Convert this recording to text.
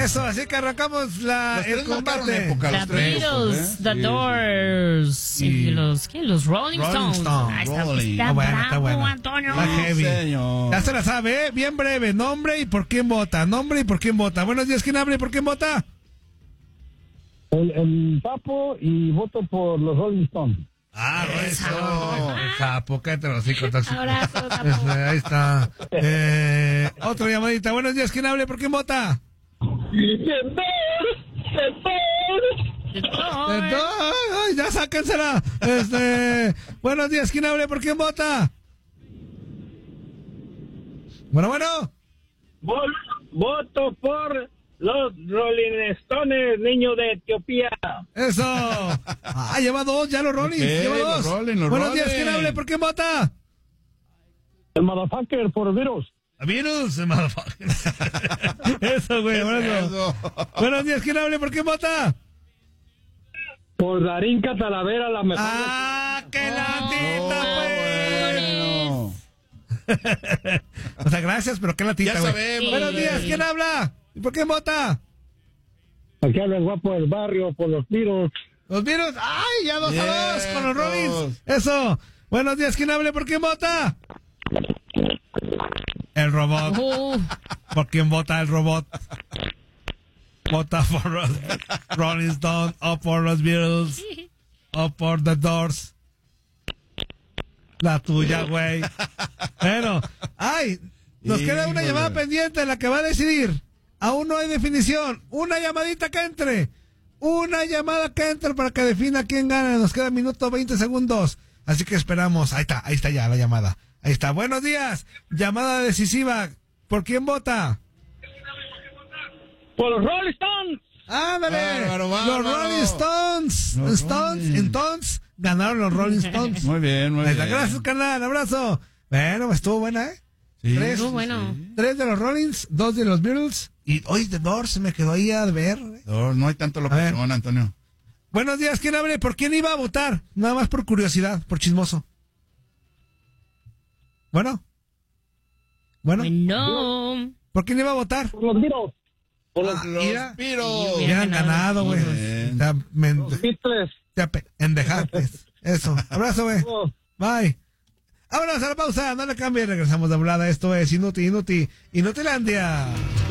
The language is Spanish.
Eso, así que arrancamos el combate. Época, The Beatles, The Doors, y los Rolling Stones. Ahí está bravo, Antonio. Está heavy. Señor. Ya se la sabe, ¿eh? Bien breve. Nombre y por quién vota. Nombre y por quién vota. Buenos días, ¿quién habla y por quién vota? El Papo, y voto por los Rolling Stones. Ah, eso. Capo, cállate los hijos, tóxico. Abrazo, Capo. Ahí está. Otra llamadita. Buenos días, ¿quién habla y por quién vota? Ay, ya sáquensela. Buenos días, ¿quién habla y por quién vota? Bueno. Voto por los Rolling Stones, niño de Etiopía. Eso. Ah, lleva dos, ya los Rollins. Okay, lleva dos. los Buenos días, Rollins. ¿quién habla y por quién vota? El motherfucker por virus. Virus, motherfucker. Eso, güey, Eso. Buenos días, ¿quién habla y por quién vota? Por Darinka Talavera, la mejor. ¡Ah, qué latita, Bueno. pues! O sea, gracias, pero qué latita, Ya güey. sabemos. Buenos días, ¿quién habla? ¿Y por quién vota? Aquí habla el guapo del barrio, por los virus. Los virus. ¡Ay, ya 2-2 con los Vientos. Rollins! Eso. Buenos días, ¿quién habla y por quién vota? El robot. ¿Por quién vota el robot? Vota por los Rolling Stones o por los Beatles o por The Doors. La tuya, güey. Bueno, nos queda una llamada pendiente, la que va a decidir. Aún no hay definición. Una llamadita que entre. Una llamada que entre para que defina quién gana. Nos queda minuto 20 segundos. Así que esperamos. Ahí está ya la llamada. Ahí está. Buenos días. Llamada decisiva. ¿Por quién vota? Por los Rolling Stones. ¡Ándale! Bárbaro. Los Rolling Stones. Los Stones. Rolling. Entonces, ganaron los Rolling Stones. Muy bien, Ahí está. Gracias, carnal. Abrazo. Bueno, estuvo buena, ¿eh? Sí, Tres. Muy bueno. 3 de los Rollins, 2 de los Beatles. Y hoy The Doors se me quedó ahí a ver. No hay tanto locución, Antonio. Buenos días, ¿quién habla? ¿Por quién iba a votar? Nada más por curiosidad, por chismoso. Bueno. ¿Por quién iba a votar? Por los virus. Por los Mira, Piros. hubieran ganado, güey. Bien. Beatles. Endejaste. Eso. Abrazo, güey. Bye. Vámonos a la pausa. No le cambie. Regresamos de volada. Esto es Inutilandia.